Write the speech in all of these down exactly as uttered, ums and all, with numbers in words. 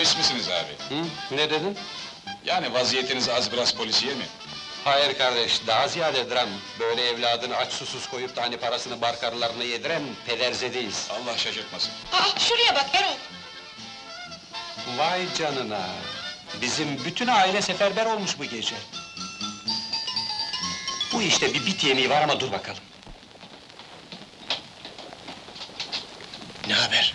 polis misiniz abi? Hı? Ne dedin? Yani vaziyetiniz az biraz polisiye mi? Hayır kardeş, daha ziyade dram. Böyle evladını aç susuz koyup da hani parasını bar karılarına yediren pederzedeyiz. Allah şaşırtmasın. Aa, şuraya bak Erol! Vay canına! Bizim bütün aile seferber olmuş bu gece. Bu işte bir bit yeniği var ama dur bakalım. Ne haber?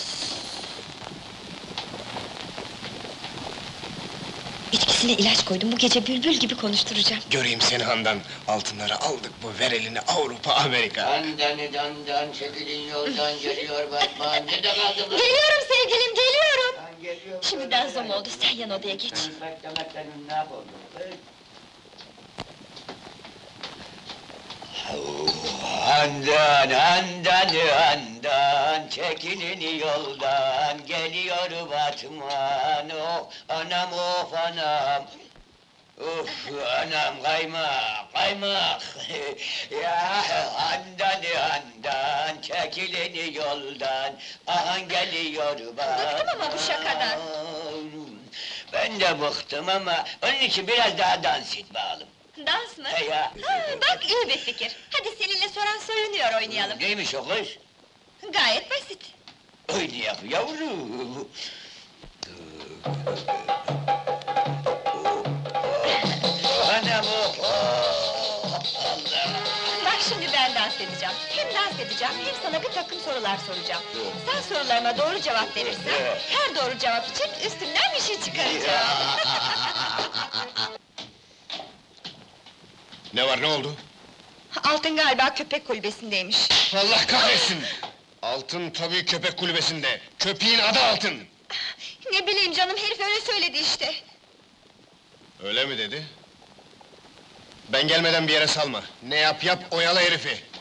İçkisine ilaç koydum, bu gece bülbül gibi konuşturacağım. Göreyim seni Handan. Altınları aldık bu, ver elini Avrupa, Amerika. Dandan dandan çekilin yoldan geliyor Batman. Nerede kaldı bu? Geliyorum sevgilim, geliyorum! Lan geliyor. Şimdiden zam oldu, sen yan odaya geç. Beklemekten ne yapalım? Handan, handan, handan, çekilin yoldan, geliyor Batman, oh, anam of anam. Uf, anam kaymak, kaymak! Ya handan, handan, çekilin yoldan, ahan geliyor Batman. Bıktım ama bu şakadan. Ben de bıktım ama, onun için biraz daha dans et bakalım. Dans mı? He ya! Ha, bak iyi bir fikir. Hadi seninle soran sorunuyor oynayalım. Neymiş o kız? Gayet basit. Oynayalım yavrum! Anam o! Allah! Bak şimdi ben dans edeceğim. Hem dans edeceğim, hem sana bir takım sorular soracağım. Sen sorularıma doğru cevap verirsen, her doğru cevap için üstünden bir şey çıkaracağım. Ne var, ne oldu? Altın galiba köpek kulübesindeymiş. Allah kahretsin! Altın tabii köpek kulübesinde. Köpeğin adı Altın. Ne bileyim canım, herif öyle söyledi işte. Öyle mi dedi? Ben gelmeden bir yere salma. Ne yap yap, oyala herifi.